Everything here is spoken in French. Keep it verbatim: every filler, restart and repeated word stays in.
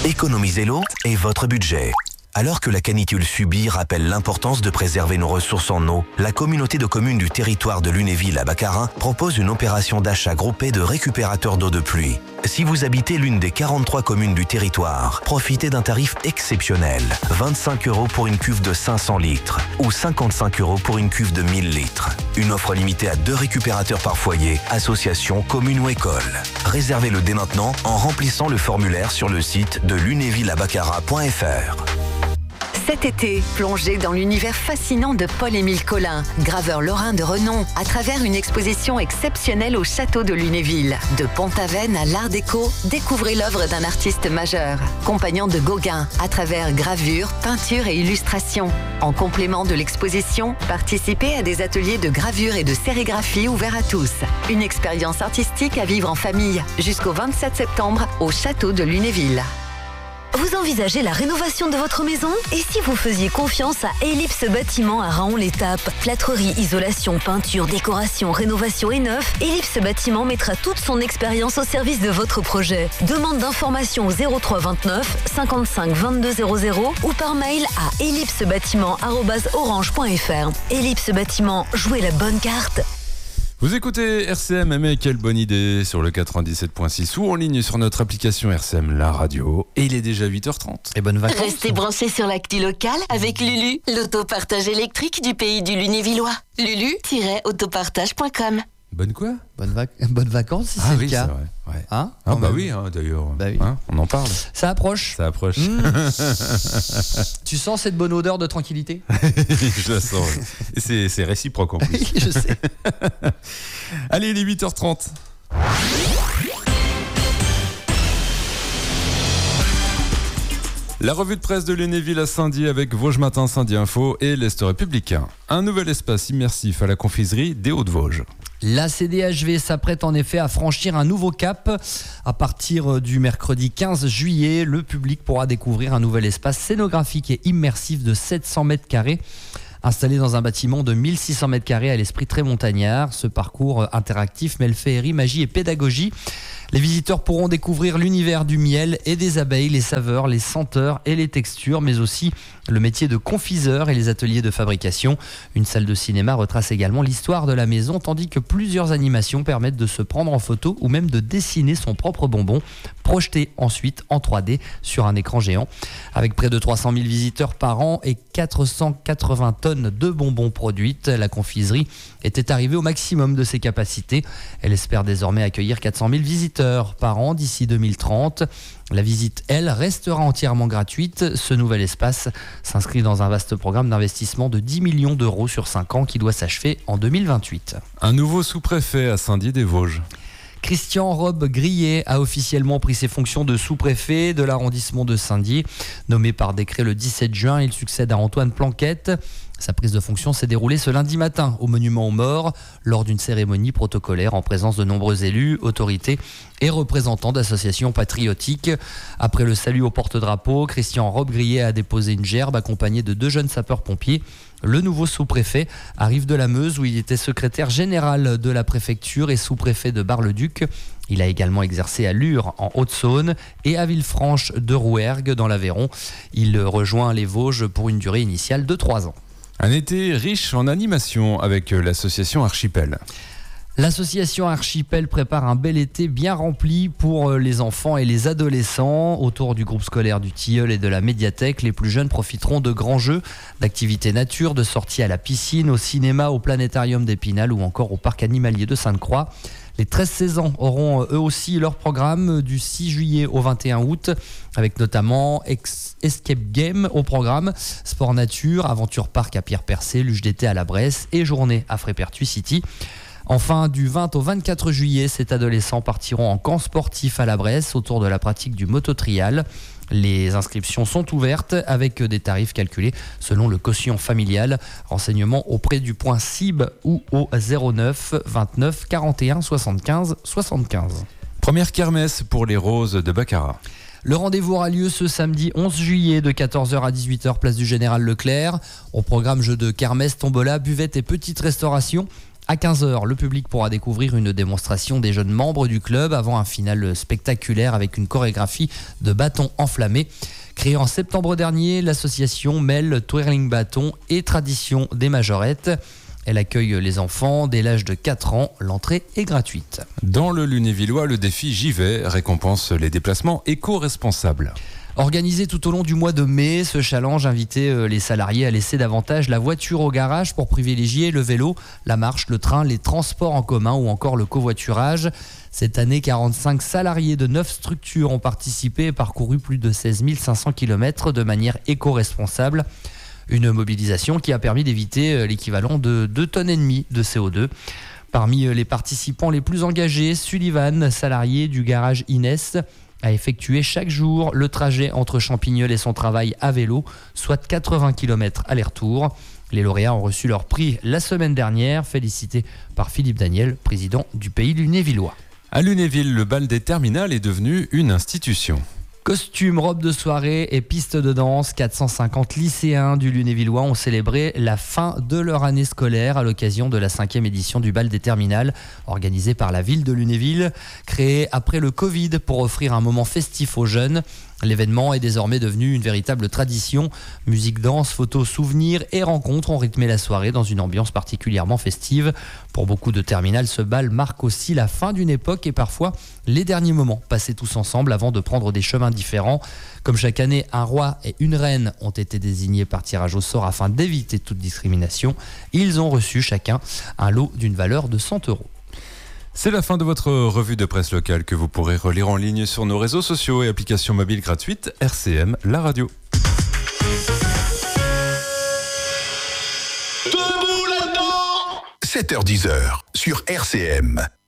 Économiser l'eau est votre budget. Alors que la canicule subie rappelle l'importance de préserver nos ressources en eau, la communauté de communes du territoire de Lunéville à Baccarin propose une opération d'achat groupée de récupérateurs d'eau de pluie. Si vous habitez l'une des quarante-trois communes du territoire, profitez d'un tarif exceptionnel. vingt-cinq euros pour une cuve de cinq cents litres ou cinquante-cinq euros pour une cuve de mille litres. Une offre limitée à deux récupérateurs par foyer, association, commune ou école. Réservez-le dès maintenant en remplissant le formulaire sur le site de lunéville-à-baccarat point f r. Cet été, plongez dans l'univers fascinant de Paul-Émile Collin, graveur lorrain de renom, à travers une exposition exceptionnelle au château de Lunéville. De Pont-Aven à l'Art déco, découvrez l'œuvre d'un artiste majeur. Compagnon de Gauguin, à travers gravure, peinture et illustration. En complément de l'exposition, participez à des ateliers de gravure et de sérigraphie ouverts à tous. Une expérience artistique à vivre en famille, jusqu'au vingt-sept septembre, au château de Lunéville. Vous envisagez la rénovation de votre maison? Et si vous faisiez confiance à Ellipse Bâtiment à Raon-l'Étape? Plâtrerie, isolation, peinture, décoration, rénovation et neuf, Ellipse Bâtiment mettra toute son expérience au service de votre projet. Demande d'information au zéro trois vingt-neuf cinquante-cinq vingt-deux zéro zéro ou par mail à ellipsebâtiment arobase orange point f r. Ellipse Bâtiment, jouez la bonne carte. Vous écoutez R C M, mais quelle bonne idée sur le quatre-vingt-dix-sept point six ou en ligne sur notre application R C M La Radio. Et il est déjà huit heures trente. Et bonnes vacances. Restez branchés sur l'actu locale avec Lulu, l'autopartage électrique du pays du Lunévillois. lulu tiret autopartage point com. Bonne quoi? Bonnes, vac- bonnes vacances, si ah c'est oui, le cas. C'est vrai. Ouais. Hein, ah bah même. oui, hein, d'ailleurs. Bah oui. Hein, on en parle. Ça approche. Ça approche. Mmh. Tu sens cette bonne odeur de tranquillité? Je la sens. Et c'est, c'est réciproque en plus. Je sais. Allez, il est huit heures trente. La revue de presse de Lunéville à Saint-Dié avec Vosges Matin, Saint-Dié Info et l'Est Républicain. Un nouvel espace immersif à la confiserie des Hauts-de-Vosges. La C D H V s'apprête en effet à franchir un nouveau cap. À partir du mercredi quinze juillet, le public pourra découvrir un nouvel espace scénographique et immersif de sept cents mètres carrés. Installé dans un bâtiment de mille six cents mètres carrés à l'esprit très montagnard, ce parcours interactif mêle féerie, magie et pédagogie. Les visiteurs pourront découvrir l'univers du miel et des abeilles, les saveurs, les senteurs et les textures, mais aussi le métier de confiseur et les ateliers de fabrication. Une salle de cinéma retrace également l'histoire de la maison, tandis que plusieurs animations permettent de se prendre en photo ou même de dessiner son propre bonbon, projeté ensuite en trois D sur un écran géant. Avec près de trois cent mille visiteurs par an et quatre cent quatre-vingts tonnes de bonbons produites, la confiserie était arrivée au maximum de ses capacités. Elle espère désormais accueillir quatre cent mille visiteurs par an d'ici deux mille trente. La visite, elle, restera entièrement gratuite. Ce nouvel espace s'inscrit dans un vaste programme d'investissement de dix millions d'euros sur cinq ans qui doit s'achever en deux mille vingt-huit. Un nouveau sous-préfet à Saint-Dié-des-Vosges. Christian Robe-Grillet a officiellement pris ses fonctions de sous-préfet de l'arrondissement de Saint-Dié. Nommé par décret le dix-sept juin, il succède à Antoine Planquette. Sa prise de fonction s'est déroulée ce lundi matin au monument aux morts lors d'une cérémonie protocolaire en présence de nombreux élus, autorités et représentants d'associations patriotiques. Après le salut au porte-drapeau, Christian Robe-Grillet a déposé une gerbe accompagné de deux jeunes sapeurs-pompiers. Le nouveau sous-préfet arrive de la Meuse où il était secrétaire général de la préfecture et sous-préfet de Bar-le-Duc. Il a également exercé à Lure en Haute-Saône et à Villefranche de Rouergue dans l'Aveyron. Il rejoint les Vosges pour une durée initiale de trois ans. Un été riche en animation avec l'association Archipel. L'association Archipel prépare un bel été bien rempli pour les enfants et les adolescents. Autour du groupe scolaire du Tilleul et de la médiathèque, les plus jeunes profiteront de grands jeux, d'activités nature, de sorties à la piscine, au cinéma, au planétarium d'Épinal ou encore au parc animalier de Sainte-Croix. Les treize seize ans auront eux aussi leur programme du six juillet au vingt et un août, avec notamment Escape Game au programme, Sport Nature, Aventure Parc à Pierre-Percé, luge d'été à la Bresse et journée à Frépertuis City. Enfin, du vingt au vingt-quatre juillet, ces adolescents partiront en camp sportif à la Bresse autour de la pratique du mototrial. Les inscriptions sont ouvertes avec des tarifs calculés selon le quotient familial. Renseignements auprès du point C I B ou au zéro neuf vingt-neuf quarante et un soixante-quinze soixante-quinze. Première kermesse pour les Roses de Baccarat. Le rendez-vous aura lieu ce samedi onze juillet de quatorze heures à dix-huit heures, place du Général Leclerc. Au programme jeux de kermesse, tombola, buvette et petite restauration. À quinze heures, le public pourra découvrir une démonstration des jeunes membres du club avant un final spectaculaire avec une chorégraphie de bâtons enflammés. Créée en septembre dernier, l'association mêle twirling bâton et tradition des majorettes. Elle accueille les enfants dès l'âge de quatre ans. L'entrée est gratuite. Dans le Lunévillois, le défi J'y vais récompense les déplacements éco-responsables. Organisé tout au long du mois de mai, ce challenge invitait les salariés à laisser davantage la voiture au garage pour privilégier le vélo, la marche, le train, les transports en commun ou encore le covoiturage. Cette année, quarante-cinq salariés de neuf structures ont participé et parcouru plus de seize mille cinq cents kilomètres de manière éco-responsable. Une mobilisation qui a permis d'éviter l'équivalent de deux tonnes et demie de C O deux. Parmi les participants les plus engagés, Sullivan, salarié du garage Inès, a effectué chaque jour le trajet entre Champignol et son travail à vélo, soit quatre-vingts kilomètres aller-retour. Les lauréats ont reçu leur prix la semaine dernière, félicité par Philippe Daniel, président du Pays Lunévillois. À Lunéville, le bal des terminales est devenu une institution. Costumes, robes de soirée et pistes de danse, quatre cent cinquante lycéens du Lunévillois ont célébré la fin de leur année scolaire à l'occasion de la cinquième édition du bal des terminales, organisée par la ville de Lunéville, créée après le Covid pour offrir un moment festif aux jeunes. L'événement est désormais devenu une véritable tradition. Musique, danse, photos, souvenirs et rencontres ont rythmé la soirée dans une ambiance particulièrement festive. Pour beaucoup de terminales, ce bal marque aussi la fin d'une époque et parfois les derniers moments passés tous ensemble avant de prendre des chemins différents. Comme chaque année, un roi et une reine ont été désignés par tirage au sort afin d'éviter toute discrimination. Ils ont reçu chacun un lot d'une valeur de cent euros. C'est la fin de votre revue de presse locale que vous pourrez relire en ligne sur nos réseaux sociaux et applications mobiles gratuites R C M, la radio. Debout là-dedans sept heures dix sur R C M.